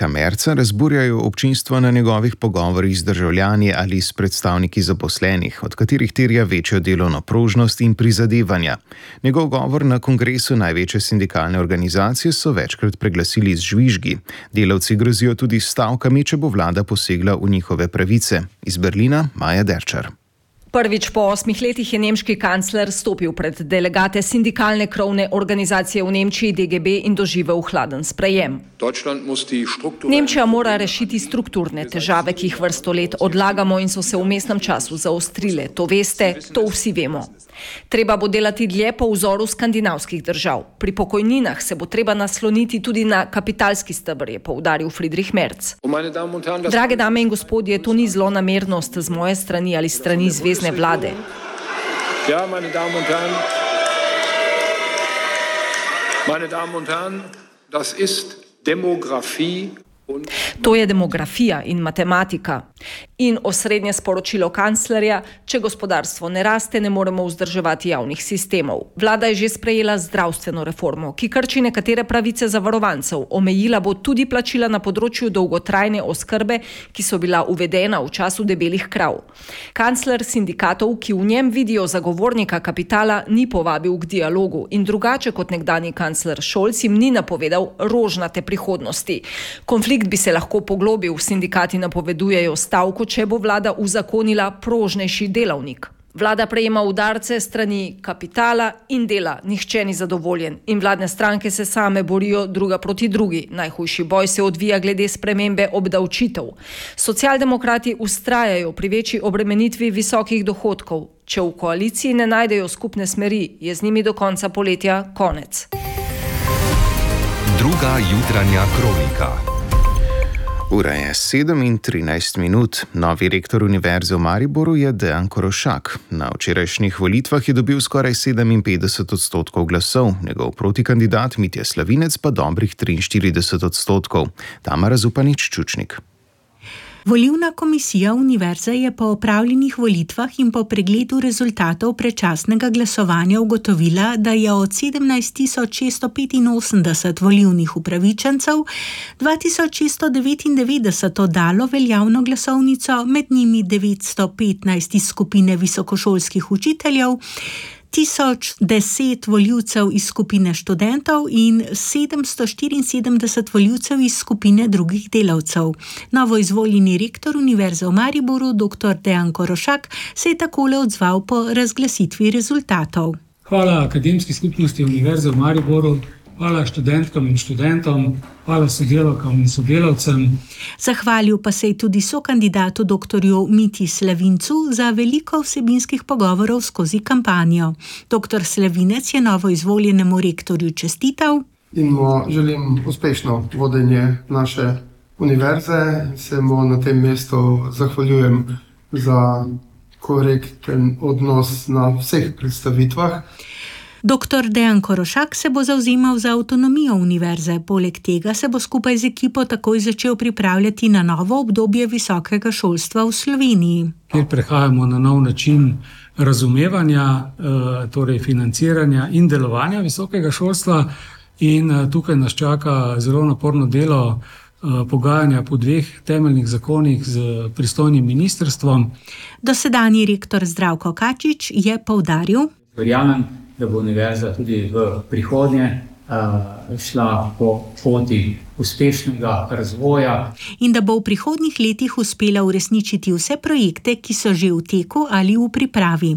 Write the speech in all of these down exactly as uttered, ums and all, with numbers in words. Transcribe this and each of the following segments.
Friedricha Merza razburjajo občinstvo na njegovih pogovorih z državljani ali s predstavniki zaposlenih, od katerih terja večjo delovno prožnost in prizadevanja. Njegov govor na kongresu največje sindikalne organizacije so večkrat preglasili z žvižgi. Delavci grozijo tudi s stavkami, če bo vlada posegla v njihove pravice. Iz Berlina Maja Derčar. Prvič po osmih letih je nemški kancler stopil pred delegate sindikalne krovne organizacije v Nemčiji D G B in doživel hladen sprejem. Nemčija mora rešiti strukturne težave, ki jih vrsto let odlagamo in so se v vmesnem času zaostrile. To veste, to vsi vemo. Treba bo delati dlje po vzoru skandinavskih držav. Pri pokojninah se bo treba nasloniti tudi na kapitalski steber, je poudaril Friedrich Merz. Drage dame in gospodje, to ni zlonamernost z moje strani ali strani zvezne vlade. Ja, meine Damen und Herren, meine Damen und Herren, das ist Demografie. To je demografija in matematika. In osrednje sporočilo kanclerja, če gospodarstvo ne raste, ne moremo vzdrževati javnih sistemov. Vlada je že sprejela zdravstveno reformo, ki krči nekatere pravice zavarovancev. Omejila bo tudi plačila na področju dolgotrajne oskrbe, ki so bila uvedena v času debelih krav. Kancler sindikatov, ki v njem vidijo zagovornika kapitala, ni povabil k dialogu in drugače kot nekdanji kancler Scholz jim ni napovedal rožnate prihodnosti. Konflikt bi se lahko poglobil, sindikati napovedujejo stavko, če bo vlada uzakonila prožnejši delavnik. Vlada prejema udarce strani kapitala in dela, nihče ni zadovoljen in vladne stranke se same borijo druga proti drugi. Najhujši boj se odvija glede spremembe obdavčitev. Socialdemokrati vztrajajo pri večji obremenitvi visokih dohodkov. Če v koaliciji ne najdejo skupne smeri, je z njimi do konca poletja konec. Druga jutranja kronika. Ura je sedem in trinajst minut. Novi rektor Univerze v Mariboru je Dejan Korošak. Na včerajšnjih volitvah je dobil skoraj sedeminpetdeset odstotkov glasov, njegov protikandidat Mitja Slavinec pa dobrih triinštirideset odstotkov. Tamara Zupanič-Čučnik. Volilna komisija Univerze je po opravljenih volitvah in po pregledu rezultatov predčasnega glasovanja ugotovila, da je od sedemnajst tisoč šeststo petinosemdeset volilnih upravičencev dva tisoč šeststo devetindevetdeset oddalo veljavno glasovnico, med njimi devetsto petnajst iz skupine visokošolskih učiteljev, tisoč deset volivcev iz skupine študentov in sedemsto štiriinsedemdeset volivcev iz skupine drugih delavcev. Novo izvoljeni rektor Univerze v Mariboru, dr. Dejan Korošak, se je takole odzval po razglasitvi rezultatov. Hvala akademski skupnosti Univerze v Mariboru, hvala študentkam in študentom, hvala sodelavkam in sodelavcem. Zahvalil pa se je tudi sokandidatu doktorju Mitji Slavincu za veliko vsebinskih pogovorov skozi kampanjo. Doktor Slavinec je novo izvoljenemu rektorju čestital. In mu želim uspešno vodenje naše univerze. Se mu na tem mestu zahvaljujem za korekten odnos na vseh predstavitvah. doktor Dejan Korošak se bo zavzemal za avtonomijo univerze, poleg tega se bo skupaj z ekipo takoj začel pripravljati na novo obdobje visokega šolstva v Sloveniji. Kjer prehajamo na nov način razumevanja, torej financiranja in delovanja visokega šolstva in tukaj nas čaka zelo naporno delo pogajanja po dveh temeljnih zakonih z pristojnim ministrstvom. Dosedanji rektor Zdravko Kačič je poudaril: Verjamem, da bo univerza tudi v prihodnje uh, šla po poti uspešnega razvoja. In da bo v prihodnjih letih uspela uresničiti vse projekte, ki so že v teku ali v pripravi.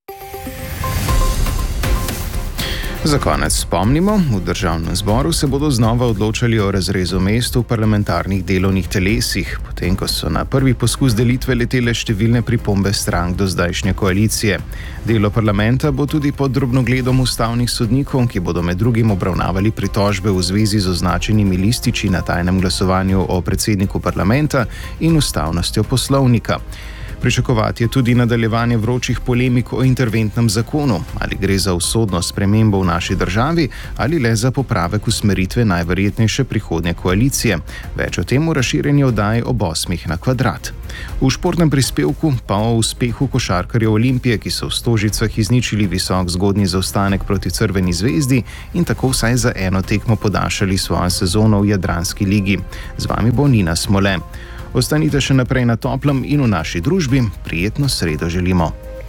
Za konec spomnimo, v državnem zboru se bodo znova odločali o razrezu mest v parlamentarnih delovnih telesih, potem ko so na prvi poskus delitve letele številne pripombe strank do zdajšnje koalicije. Delo parlamenta bo tudi pod drobnogledom ustavnih sodnikov, ki bodo med drugim obravnavali pritožbe v zvezi z označenimi lističi na tajnem glasovanju o predsedniku parlamenta in ustavnostjo poslovnika. Pričakovati je tudi nadaljevanje vročih polemik o interventnem zakonu, ali gre za usodno spremembo v naši državi ali le za popravek usmeritve najverjetnejše prihodnje koalicije. Več o tem v razširjeni oddaji ob osmih na kvadrat. V športnem prispevku pa o uspehu košarkarjev Olimpije, ki so v Stožicah izničili visok zgodnji zaostanek proti Crveni zvezdi in tako vsaj za eno tekmo podaljšali svojo sezono v Jadranski ligi. Z vami bo Nina Smole. Ostanite še naprej na toplem in v naši družbi. Prijetno sredo želimo.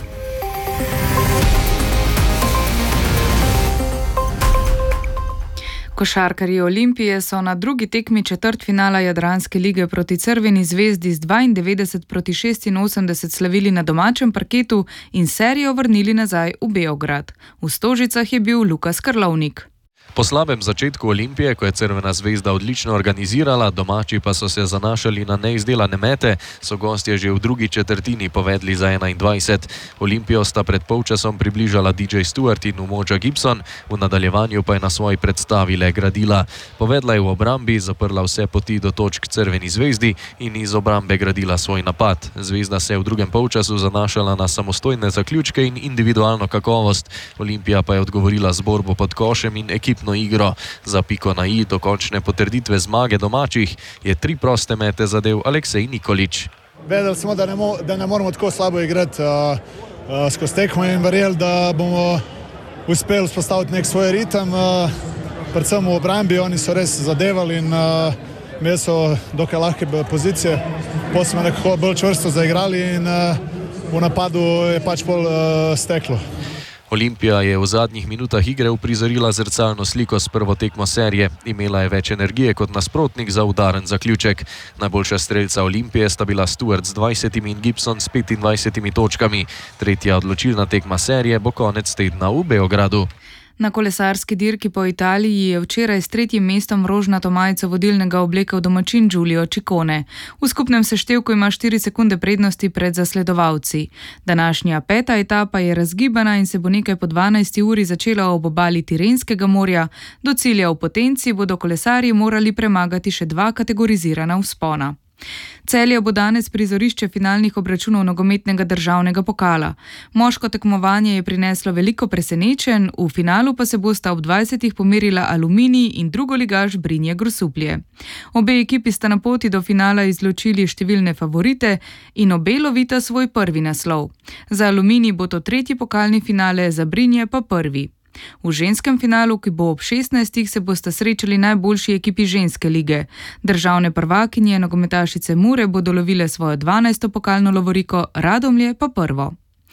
Košarkarji Olimpije so na drugi tekmi četrtfinala Jadranske lige proti Crveni zvezdi z dvaindevetdeset proti šestinosemdeset slavili na domačem parketu in serijo vrnili nazaj v Beograd. V Stožicah je bil Lukas Krlovnik. Po slabem začetku Olimpije, ko je Crvena zvezda odlično organizirala, domači pa so se zanašali na neizdelane mete, so gostje že v drugi četrtini povedli za enaindvajset. Olimpijo sta pred polčasom približala D J Stewart in Umoja Gibson, v nadaljevanju pa je na svoji predstavi le gradila. Povedla je v obrambi, zaprla vse poti do točk Crveni zvezdi in iz obrambe gradila svoj napad. Zvezda se je v drugem polčasu zanašala na samostojne zaključke in individualno kakovost. Olimpija pa je odgovorila z borbo pod košem in ekipno igro. Za piko na i do končne potrditve zmage domačih je tri proste mete zadel Aleksej Nikolić. Vedeli smo, da ne, mo da ne moramo tako slabo igrati uh, uh, skozi tekmo in verjeli, da bomo uspeli spostaviti nek svoj ritem, uh, predvsem v obrambi. Oni so res zadevali in uh, imeli so dokaj lahke pozicije. Potem smo nekako bolj čvrsto zaigrali in uh, v napadu je pač pol uh, steklo. Olimpija je v zadnjih minutah igre uprizorila zrcalno sliko s prvo tekmo serije. Imela je več energije kot nasprotnik za udaren zaključek. Najboljša strelca Olimpije sta bila Stewart z dvajsetimi in Gibson s petindvajsetimi točkami. Tretja odločilna tekma serije bo konec tedna v Beogradu. Na kolesarski dirki po Italiji je včeraj s tretjim mestom rožnato majico vodilnega oblekel domačin Giulio Ciccone. V skupnem seštevku ima štiri sekunde prednosti pred zasledovalci. Današnja peta etapa je razgibana in se bo nekaj po dvanajsti uri začela ob obali Tirenskega morja. Do cilja v Potenci bodo kolesarji morali premagati še dva kategorizirana vzpona. Celje bo danes prizorišče finalnih obračunov nogometnega državnega pokala. Moško tekmovanje je prineslo veliko presenečenj, v finalu pa se bosta ob dvajsetih pomerila Aluminij in drugoligaš Brinje Grosuplje. Obe ekipi sta na poti do finala izločili številne favorite in obe lovita svoj prvi naslov. Za Aluminij bo to tretji pokalni finale, za Brinje pa prvi. V ženskem finalu, ki bo ob šestnajstih, se bosta srečali najboljši ekipi ženske lige. Državne prvakinje nogometašice Mure bodo lovile svojo dvanajsto pokalno lovoriko, Radomlje pa prvo.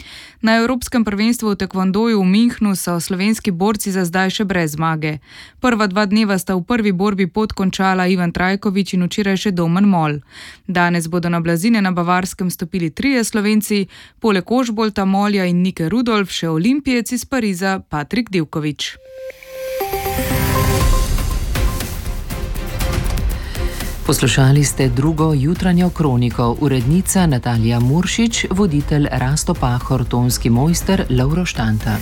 Na Evropskem prvenstvu v tekvondoju v Münchnu so slovenski borci za zdaj še brez zmage. Prva dva dneva sta v prvi borbi pot končala Ivan Trajkovič in včeraj še Domen Mol. Danes bodo na blazine na Bavarskem stopili trije Slovenci, poleg Ožbolta, Molja in Nike Rudolf še olimpijec iz Pariza Patrik Divković. Poslušali ste drugo jutranjo kroniko, urednica Natalija Muršič, voditelj Rasto Pahor, tonski mojster Lovro Štanta.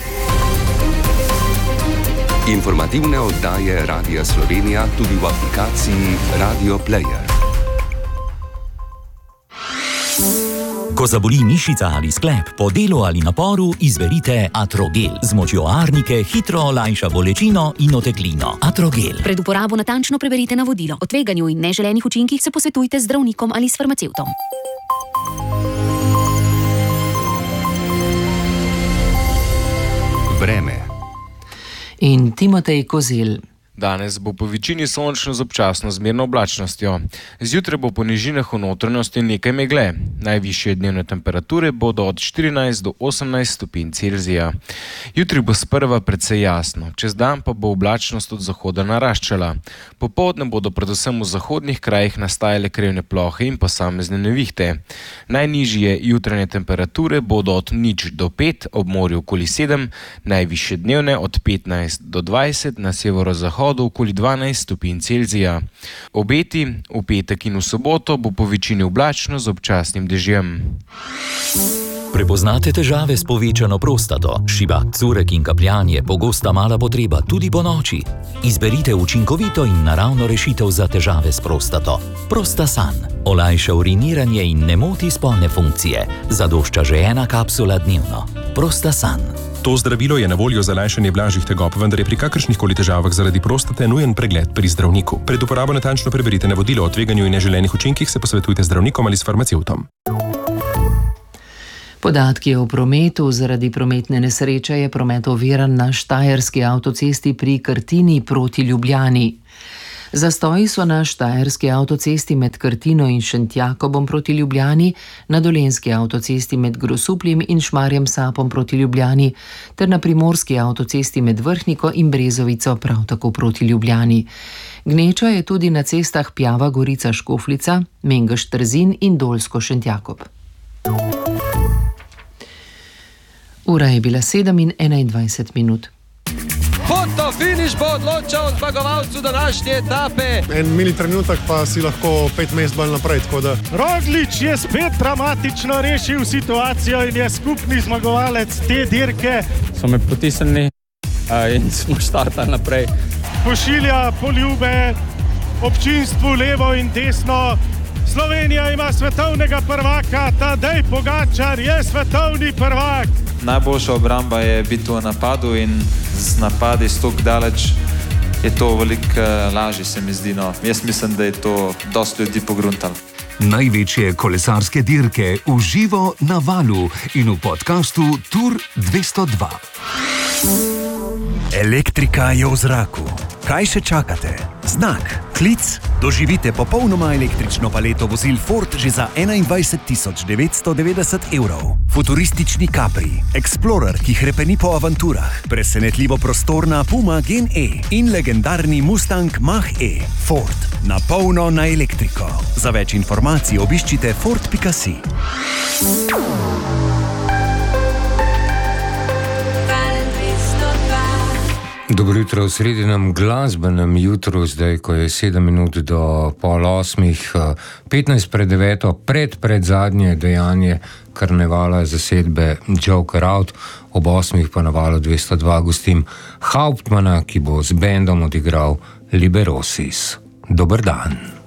Informativne oddaje Radia Slovenija tudi v aplikaciji Radio Player. Ko zaboli mišica ali sklep, po delu ali naporu, izberite Atrogel. Z močjo arnike hitro olajša bolečino in oteklino. Atrogel. Pred uporabo natančno preberite navodilo. O tveganju in neželenih učinkih se posvetujte z zdravnikom ali s farmacevtom. Vreme. In Timotej Kozel. Danes bo po večini sončno z občasno zmerno oblačnostjo. Zjutraj bo po nižinah v notranjosti nekaj megle. Najvišje dnevne temperature bodo od štirinajst do osemnajst stopinj Celzija. Jutri bo sprva precej jasno, čez dan pa bo oblačnost od zahoda naraščala. Popoldne bodo predvsem v zahodnih krajih nastajale krevne plohe in posamezne nevihte. Najnižje jutranje temperature bodo od nič do pet, ob morju okoli sedem, najvišje dnevne od petnajst do dvajset, na severozahodu okoli dvanajst stopinj Celzija. Obeti v petek in v soboto bo po večini oblačno z občasnim dežjem. Prepoznate težave s povečano prostato, šibak curek in kapljanje, pogosta mala potreba tudi po noči? Izberite učinkovito in naravno rešitev za težave s prostato. Prostasan olajša uriniranje in ne moti spolne funkcije. Zadošča že ena kapsula dnevno. Prostasan. To zdravilo je na voljo za lajšanje blažjih tegob, vendar je pri kakršnihkoli težavah zaradi prostate nujen pregled pri zdravniku. Pred uporabo natančno preberite navodilo o tveganju in neželenih učinkih, se posvetujte z zdravnikom ali s farmacevtom. Podatki o prometu. Zaradi prometne nesreče je promet oviran na štajerski avtocesti pri Krtini proti Ljubljani. Zastoji so na štajerski avtocesti med Krtino in Šentjakobom proti Ljubljani, na dolenjski avtocesti med Grosupljem in Šmarjem Sapom proti Ljubljani ter na primorski avtocesti med Vrhniko in Brezovico prav tako proti Ljubljani. Gneča je tudi na cestah Pjava Gorica Škofljica, Mengeš Trzin in Dolsko Šentjakob. Ura je bila sedem in enaindvajset minut. Foto finiš bo odločal zmagovalcu današnje etape. En mini trenutek pa si lahko pet mest bolj naprej. Da... Roglič je spet dramatično rešil situacijo in je skupni zmagovalec te dirke. So me potisnili in smo štartali naprej. Pošilja poljube občinstvu levo in desno. Slovenija ima svetovnega prvaka, Tadej Pogačar je svetovni prvak. Najboljša obramba je biti v napadu in z napadi stok daleč je to veliko lažje, se mi zdi. No. Jaz mislim, da je to dosti ljudi pogruntalo. Največje kolesarske dirke v živo na Valu in v podkastu Tour dvesto dva. Elektrika je v zraku. Kaj še čakate? Znak, klic, doživite popolnoma električno paleto vozil Ford že za enaindvajset tisoč devetsto devetdeset evrov. Futuristični Capri, Explorer, ki hrepeni po avanturah, presenetljivo prostorna Puma Gen E in legendarni Mustang Mach-E. Ford, na polno na elektriko. Za več informacij obiščite ford pika si. Dobro jutro v sredinem glasbenem jutru, zdaj ko je sedem minut do pol osmih, petnajst pred deveto, pred pred zadnje dejanje karnevala zasedbe Joker Out, ob osmih pa na Valu dvesto dva gostim Hauptmana, ki bo z bendom odigral Liberosis. Dober dan.